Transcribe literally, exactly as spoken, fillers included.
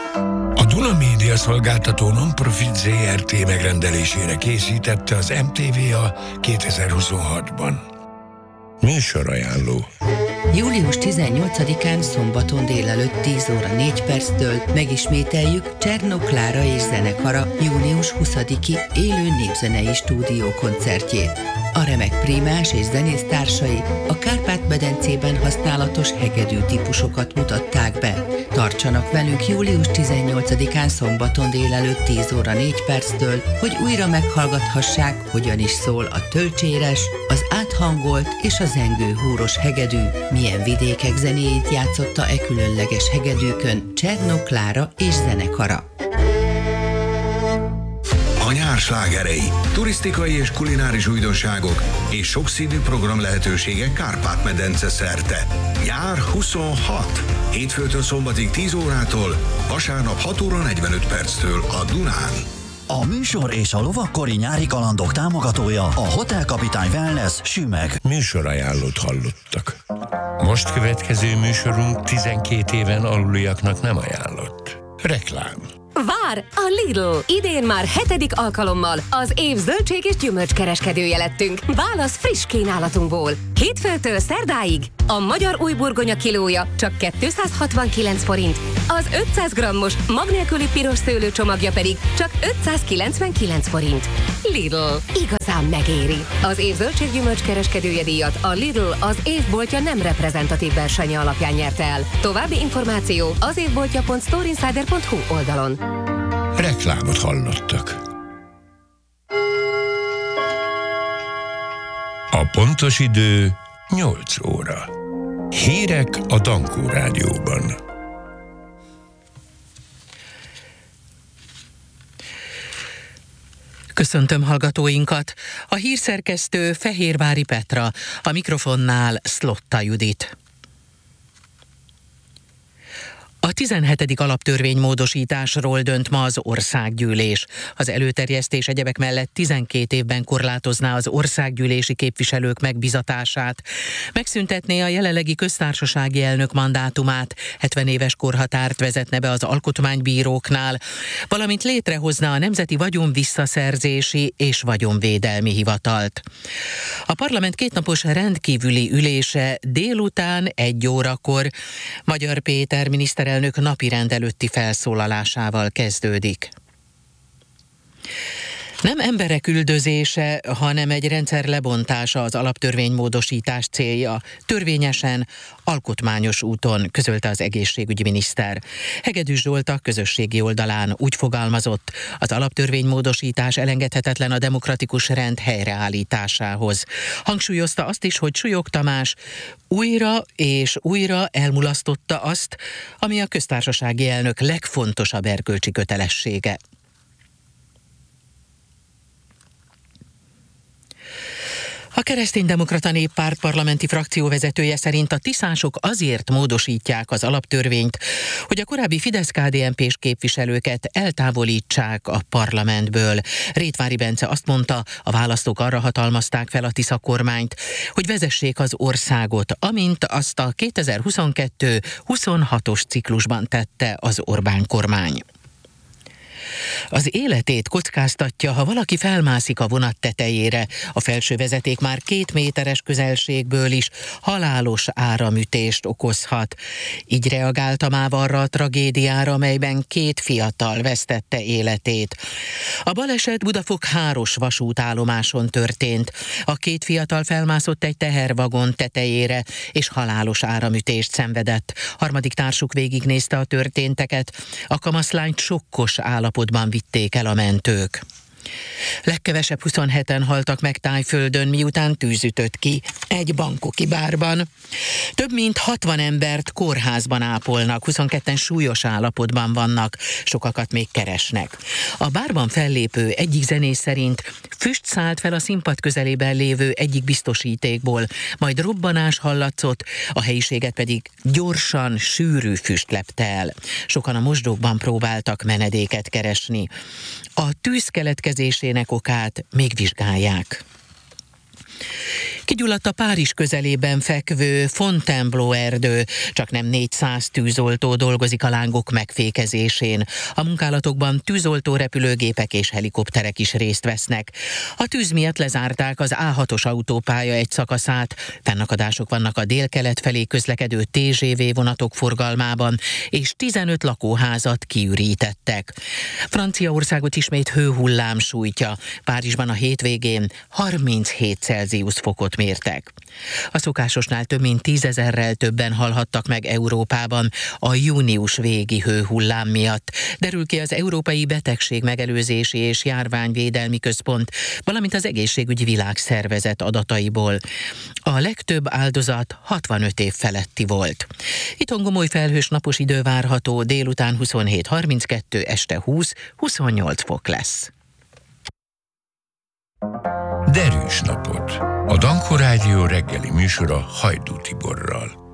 A Duna Média Szolgáltató Non-Profit zé er té megrendelésére készítette az em té vé a kétezer-huszonhatban. Műsorajánló. július tizennyolcadikán szombaton délelőtt tíz óra négy perctől megismételjük Csernó Klára és zenekara június huszadiki élő népzenei stúdió koncertjét. A remek prímás és zenésztársai a Kárpát-medencében használatos hegedű típusokat mutatták be. Tartsanak velünk július tizennyolcadikán szombaton délelőtt tíz óra négy perctől, hogy újra meghallgathassák, hogyan is szól a tölcséres, az áthangolt és a zengő húros hegedű, milyen vidékek zenéjét játszotta e különleges hegedűkön Csernó Klára és zenekara. A nyár slágerei, turisztikai és kulináris újdonságok és sokszínű program lehetőségek Kárpát-medence szerte. Nyár huszonhat. Hétfőtől szombatig tíz órától, vasárnap hat óra negyvenöt perctől a Dunán. A műsor és a lovakkori nyári kalandok támogatója a Hotel Kapitány Wellness Sümeg. Műsorajánlót hallottak. Most következő műsorunk tizenkét éven aluliaknak nem ajánlott. Reklám. Vár! A Lidl! Idén már hetedik alkalommal az év zöldség és gyümölcskereskedője lettünk. Válasz friss kínálatunkból. Hétfőtől szerdáig a magyar új burgonya kilója csak kétszázhatvankilenc forint, az ötszáz grammos mag nélküli piros szőlő csomagja pedig csak ötszázkilencvenkilenc forint. Lidl. Igazán megéri. Az év zöldség gyümölcskereskedője díjat a Lidl az évboltja nem reprezentatív versenye alapján nyerte el. További információ az évboltja pont storeinsider pont hu oldalon. Reklámot hallottak. A pontos idő nyolc óra. Hírek a Dankó Rádióban. Köszöntöm hallgatóinkat! A hírszerkesztő Fehérvári Petra, a mikrofonnál Szlotta Judit. A tizenhetedik alaptörvénymódosításról dönt ma az országgyűlés. Az előterjesztés egyebek mellett tizenkét évben korlátozná az országgyűlési képviselők megbizatását. Megszüntetné a jelenlegi köztársasági elnök mandátumát, hetven éves korhatárt vezetne be az alkotmánybíróknál, valamint létrehozna a Nemzeti Vagyonvisszaszerzési és Vagyonvédelmi Hivatalt. A parlament kétnapos rendkívüli ülése délután egy órakor Magyar Péter miniszterelnök napirend előtti felszólalásával kezdődik. Nem emberek üldözése, hanem egy rendszer lebontása az alaptörvénymódosítás célja. Törvényesen, alkotmányos úton, közölte az egészségügyi miniszter. Hegedűs Zsolt a közösségi oldalán úgy fogalmazott, az alaptörvénymódosítás elengedhetetlen a demokratikus rend helyreállításához. Hangsúlyozta azt is, hogy Súlyog Tamás újra és újra elmulasztotta azt, ami a köztársasági elnök legfontosabb erkölcsi kötelessége. A Kereszténydemokrata Néppárt parlamenti frakcióvezetője szerint a tiszások azért módosítják az alaptörvényt, hogy a korábbi Fidesz-ká dé en pés képviselőket eltávolítsák a parlamentből. Rétvári Bence azt mondta, a választók arra hatalmazták fel a Tisza kormányt, hogy vezessék az országot, amint azt a kétezer-huszonkettő huszonhatos ciklusban tette az Orbán kormány. Az életét kockáztatja, ha valaki felmászik a vonat tetejére. A felső vezeték már két méteres közelségből is halálos áramütést okozhat. Így reagált a MÁV arra a tragédiára, amelyben két fiatal vesztette életét. A baleset Budafok-Háros vasútállomáson történt. A két fiatal felmászott egy tehervagon tetejére, és halálos áramütést szenvedett. Harmadik társuk végignézte a történteket. A kamaszlányt sokkos állapotban vitték el a mentők. Legkevesebb huszonheten haltak meg Thaiföldön, miután tűz ütött ki egy bangkoki bárban. Több mint hatvan embert kórházban ápolnak, huszonketten súlyos állapotban vannak, sokakat még keresnek. A bárban fellépő egyik zenész szerint füst szállt fel a színpad közelében lévő egyik biztosítékból, majd robbanás hallatszott, a helyiséget pedig gyorsan, sűrű füst lepte el. Sokan a mosdókban próbáltak menedéket keresni. A tűz keletkezésének okát még vizsgálják. Kigyulladt a Párizs közelében fekvő Fontainebleau erdő, csak nem négyszáz tűzoltó dolgozik a lángok megfékezésén. A munkálatokban tűzoltó repülőgépek és helikopterek is részt vesznek. A tűz miatt lezárták az á hatos autópálya egy szakaszát, fennakadások vannak a délkelet felé közlekedő té zé vé vonatok forgalmában, és tizenöt lakóházat kiürítettek. Franciaországot ismét hőhullám sújtja. Párizsban a hétvégén harminchét Celsius fokot mértek. A szokásosnál több mint tízezerrel többen halhattak meg Európában a június végi hőhullám miatt. Derül ki az Európai Betegség Megelőzési és Járványvédelmi Központ, valamint az Egészségügyi Világszervezet adataiból. A legtöbb áldozat hatvanöt év feletti volt. Itthon gomoly felhős napos idő várható, délután huszonhét harminckettő, este húsz-huszonnyolc fok lesz. Derűs napot! A Danko Rádió reggeli műsora Hajdú Tiborral.